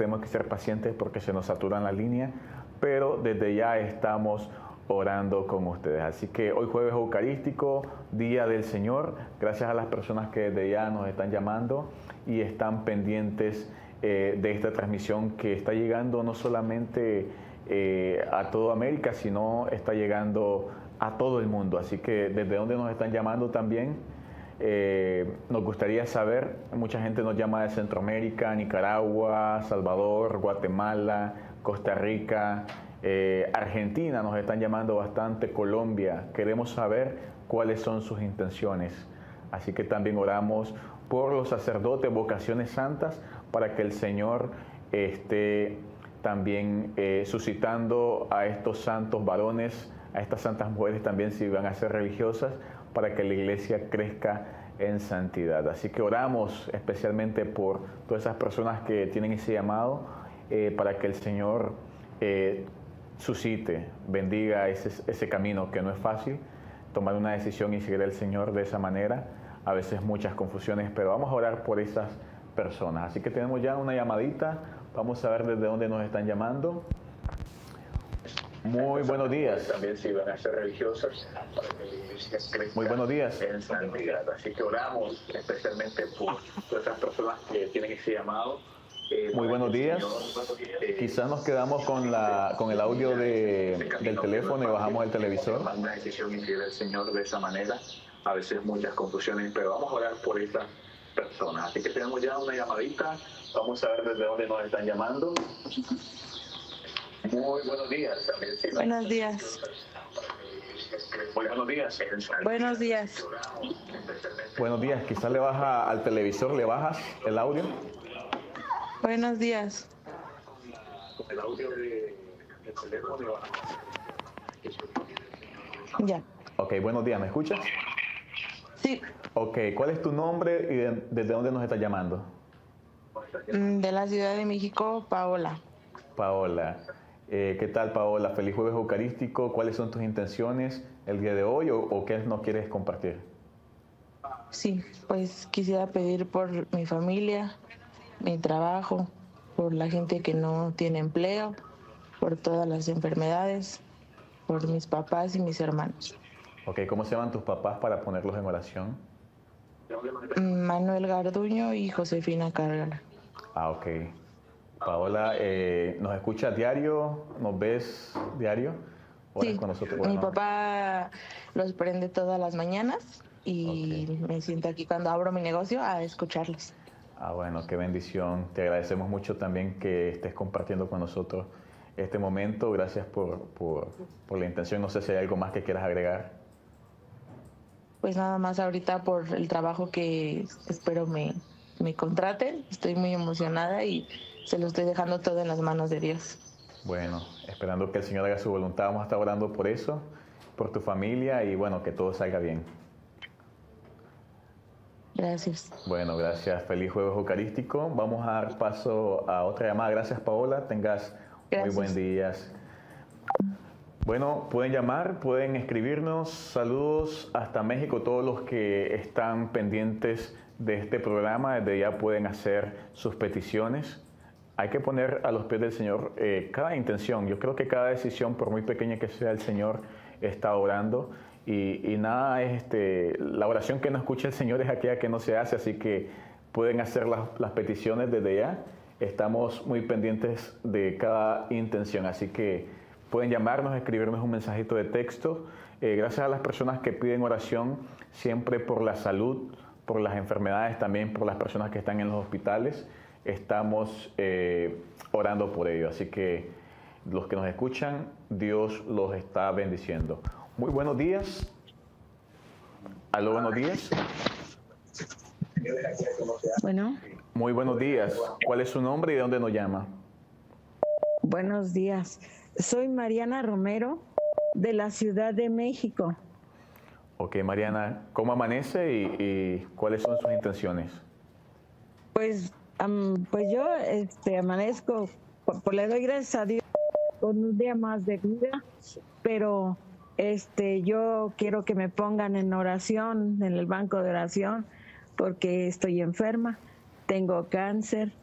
tenemos que ser pacientes porque se nos saturan la línea, pero desde ya estamos orando con ustedes. Así que hoy jueves eucarístico, Día del Señor, gracias a las personas que desde ya nos están llamando y están pendientes de esta transmisión que está llegando no solamente a toda América, sino está llegando a todo el mundo. Así que desde donde nos están llamando también, nos gustaría saber. Mucha gente nos llama de Centroamérica, Nicaragua, Salvador, Guatemala, Costa Rica, Argentina nos están llamando bastante, Colombia. Queremos saber cuáles son sus intenciones. Así que también oramos por los sacerdotes, vocaciones santas, para que el Señor esté también suscitando a estos santos varones, a estas santas mujeres también, si van a ser religiosas, para que la iglesia crezca en santidad. Así que oramos especialmente por todas esas personas que tienen ese llamado, para que el Señor suscite, bendiga ese camino que no es fácil, tomar una decisión y seguir al Señor de esa manera. A veces muchas confusiones, pero vamos a orar por esas personas. Así que tenemos ya una llamadita. Vamos a ver desde dónde nos están llamando. Muy buenos días. También si van a ser religiosas. Muy buenos días. Así que oramos especialmente por todas esas personas que tienen ese llamado. Muy buenos días. Quizás nos quedamos con el audio del teléfono y bajamos el televisor. Una decisión y seguir al Señor de esa manera. A veces muchas confusiones, pero vamos a orar por estas personas. Así que tenemos ya una llamadita. Vamos a ver desde dónde nos están llamando. Muy buenos días. Buenos días. Muy buenos días. Buenos días. Buenos días. Quizás le baja al televisor, le bajas el audio. Buenos días. El audio del teléfono. Ya. Ok, buenos días. ¿Me escuchas? Sí. Ok, ¿cuál es tu nombre y desde dónde nos estás llamando? De la Ciudad de México, Paola. Paola. ¿Qué tal, Paola? Feliz jueves eucarístico. ¿Cuáles son tus intenciones el día de hoy o qué nos quieres compartir? Sí, pues quisiera pedir por mi familia, mi trabajo, por la gente que no tiene empleo, por todas las enfermedades, por mis papás y mis hermanos. Ok, ¿cómo se llaman tus papás para ponerlos en oración? Manuel Garduño y Josefina Cárgara. Ok. Paola, ¿nos escuchas diario? ¿Nos ves diario? Sí, con nosotros? Bueno. Mi papá los prende todas las mañanas y me siento aquí cuando abro mi negocio a escucharlos. Bueno, qué bendición. Te agradecemos mucho también que estés compartiendo con nosotros este momento. Gracias por la intención. No sé si hay algo más que quieras agregar. Pues nada más ahorita por el trabajo que espero me contraten. Estoy muy emocionada y se lo estoy dejando todo en las manos de Dios. Bueno, esperando que el Señor haga su voluntad. Vamos a estar orando por eso, por tu familia y bueno, que todo salga bien. Gracias. Bueno, gracias. Feliz jueves eucarístico. Vamos a dar paso a otra llamada. Gracias, Paola. Tengas muy buen día. Bueno, pueden llamar, pueden escribirnos. Saludos hasta México. Todos los que están pendientes de este programa, desde ya pueden hacer sus peticiones. Hay que poner a los pies del Señor cada intención. Yo creo que cada decisión, por muy pequeña que sea, el Señor está orando. Y nada es la oración que no escucha el Señor es aquella que no se hace, así que pueden hacer las peticiones desde ya. Estamos muy pendientes de cada intención, así que pueden llamarnos, escribirnos un mensajito de texto. Gracias a las personas que piden oración siempre por la salud, por las enfermedades, también por las personas que están en los hospitales. Estamos orando por ello, así que los que nos escuchan, Dios los está bendiciendo. Muy buenos días. Aló, buenos días. Bueno. Muy buenos días. ¿Cuál es su nombre y de dónde nos llama? Buenos días. Soy Mariana Romero, de la Ciudad de México. Ok, Mariana, ¿cómo amanece y cuáles son sus intenciones? Pues yo amanezco, le doy gracias a Dios con un día más de vida, pero yo quiero que me pongan en oración, en el banco de oración, porque estoy enferma, tengo cáncer